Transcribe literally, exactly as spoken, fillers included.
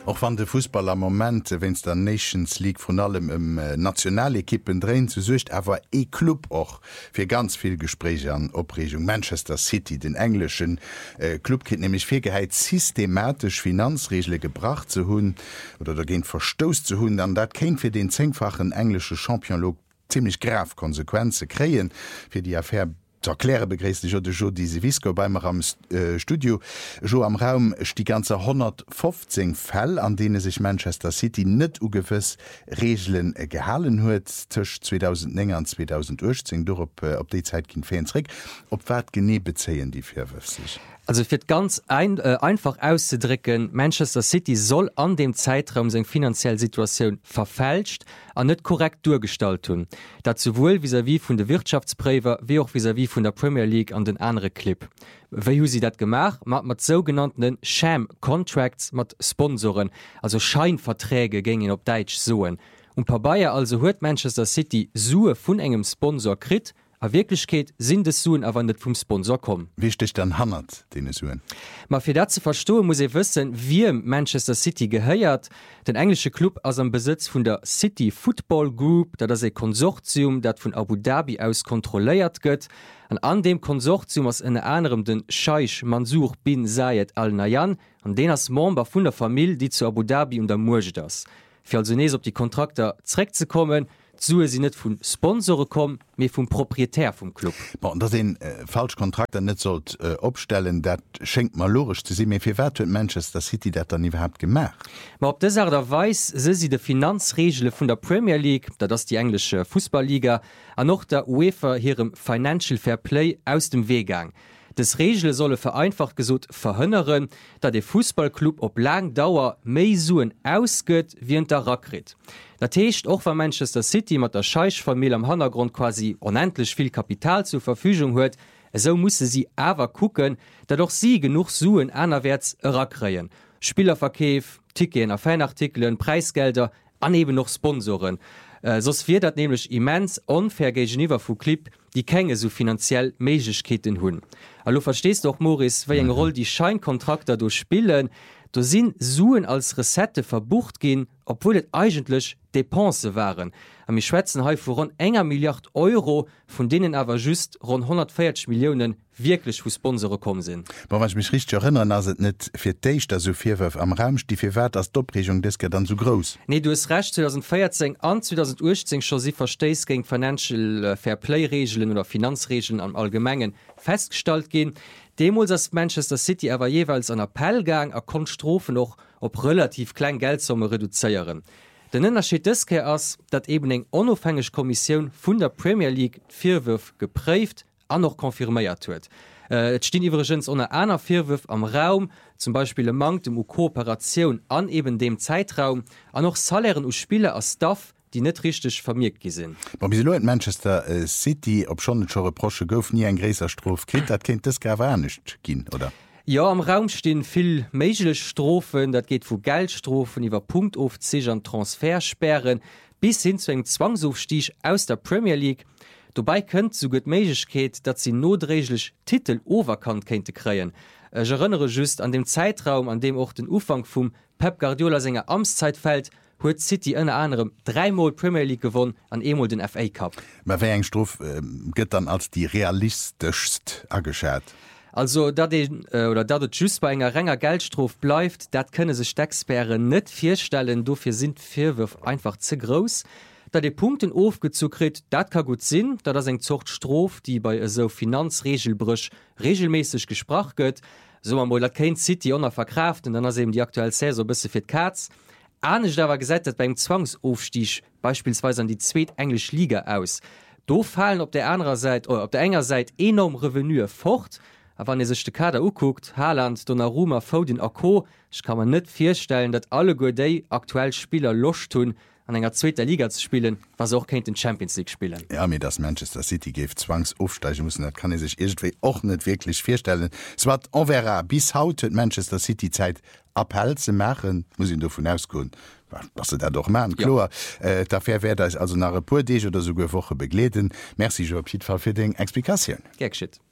Auch wann de Fußballer Moment wenns der Nations League von allem im äh, nationalekippen drehen zu sucht, aber e Club auch fir ganz viel Gespräche an Opregung Manchester City, den englischen äh, Club kind nämlich Fähigkeit systematisch Finanzregel gebracht zu hunn oder dagegen verstoß zu hunn, dann dat kennt für den zehnfachen englische Championlog ziemlich graf Konsequenze kreen für die Affäre. Zu erklären begräst ich heute Jo diese Visco beim am äh, Studio Jo am Raum die ganze hundertfünfzehn Fälle, an denen sich Manchester City net ugewiss Regeln äh, gehalen huet zwischen zweitausendneun und zweitausendachtzehn durch op äh, op die Zeit kind Fanrick op wat gene bezeen die vierwürf sich. Also fir ganz ein, äh, einfach auszudrücken, Manchester City soll an dem Zeitraum seg finanzielle Situation verfälscht an net korrekt durchgestalten. Dat sowohl vis-à-vis vun de Wirtschaftspräver wie auch vis-à-vis vun der Premier League an den andere Clip. Wie sie dat gemacht, mat mat sogenannten Sham Contracts mat Sponsoren, also Scheinverträge gingen op Deitsch soen. Und paar Bayer also huet Manchester City Sue vun engem Sponsor krit, a Wirklichkeit sind es Suen aber nicht vom Sponsor kommen. Wichtig dann handelt den Suen. Ma für dat zu verstehen muss ich wissen, wie Manchester City geheiert. Den englische Club aus am Besitz von der City Football Group, da das ein Konsortium, dat von Abu Dhabi aus kontrolliert wird. Und an dem Konsortium aus in anderem den Scheich Mansour bin Zayed Al Nahyan, an den als Member von der Familie, die zu Abu Dhabi und der Murj das. Für also nicht, ob die Kontrakte zurückzukommen, Sue sie net vun Sponsore kom, mé vum Proprietär vum Club. Bon, dat den äh, Falschkontrakter net sollt äh, opstellen, dat schenkt mal logisch ze si mir fir wat huet Manchester City dat dann überhaupt gemacht. Ma op déser der Weis se sie de Finanzregelle vun der Premier League, dat das die englische Fußballliga, an noch der UEFA hirem Financial Fair Play aus dem Wegang. Das Regel solle vereinfacht gesot verhënneren, dat de Fußballclub op lang Dauer méi Suen ausgëtt wie der Rakrit. Dat techt och war Manchester City mat der Scheichfamilie am Hintergrund quasi unendlich viel Kapital zur Verfügung huet, so musssse sie awer kucken, dat doch sie genug Suen anerwärts rakreien. Spielerverkäf, Ticken auf Fanartikeln, Preisgelder, aneben noch Sponsoren. Äh, sos fir dat nämlich immens unfair gegenüber vu Clip, die kenge so finanziell Meigkeeten hunn. Hallo verstehst doch Maurice, wie eng Rolle die Scheinkontrakter durchspielen, da sind Suen als Resette verbucht gehen, obwohl het eigentlich Depense waren. Am mi schwätzen he vor rund enger Milliard Euro, von denen aber just rund hundertvierzig Millionen wirklich vu Sponsore kommen sind. Aber wenn ich mich richtig erinnern, as net fir Teichter so vierwürf am Raum die fir wert als Dopregung des dann so groß. Nee, du hast recht, zweitausendvierzehn an zweitausendachtzehn schon sie verstehst gegen Financial Fair Play Regeln oder Finanzregeln am Allgemeinen festgestellt gehen. Demals als Manchester City aber jeweils an Appellgang a Konstrophe noch op relativ klein Geldsumme reduzieren. Den Unterschied ist ass, dat eben eng unabhängig Kommission vun der Premier League Vierwürf geprüft an noch konfirmiert huet. Äh, Et stehen übrigens ohne einer Vierwürf am Raum, zum Beispiel Mangel um Kooperation an eben dem Zeitraum, an noch Salären u Spieler als Staff, die net richtig vermirkt gesinn. Manchester äh, City op schon Reproche gouf nie en gräser Strof kind, dat kind das gar nicht gin oder. Ja, am Raum stehen viel meiglech Strophen, dat geht vu Geldstrophen, iwwer Punktaufzig an Transfersperren bis hin zu eng Zwangsaufstich aus der Premier League. Dabei könnt so gut Meigkeit, dat sie notregelech Titel overkant kennte kreien. Ich erinnere just an dem Zeitraum, an dem auch den Ufang vum Pep Guardiola Sänger Amtszeit fällt, huet City ënner anderem dreimal Premier League gewonnen an emol den F A Cup. Ma wé eng Strof äh, gëtt dann als die realistischst ageschert. Also dat den, äh, oder dat et just bei enger renger Geldstrof bleibt, dat könne se Stecksperre net firstellen, dofir sind Vierwürf einfach ze groß. Da de Punkten ofgezukrit, dat ka gut sinn, da das eng Zucht Strof, die bei so Finanzregelbrüch regelmäßig gesprach gött, so man wohl dat kein City onnner verkraft, und dann as eben die aktuelle Saison bisse fir Katz. Anisch da war gesagt, beim Zwangsaufstich beispielsweise an die zweet englisch Liga aus. Do fallen op der anderen Seite oder op der enger Seite enorm Revenue fort. Aber wenn ihr sich die Kader anguckt, Haaland, Donnarumma, Foden, Co., ich kann man nicht vorstellen, dass alle Gordei aktuell Spieler Lust tun, an einer zweiten Liga zu spielen, was auch kein in Champions League spielen. Ja, mir das Manchester City gibt zwangsaufsteigen müssen, das kann ich sich irgendwie auch nicht wirklich vorstellen. Es war on bis heute Manchester City Zeit Appell zu machen, muss ich davon ausgehen, dass sie da doch machen, klar. Ja. Äh, dafür werde ich also nach einer paar Tage oder sogar Woche begleiten. Merci, Joe Pietfall, für die Explikation. Gern geschehen.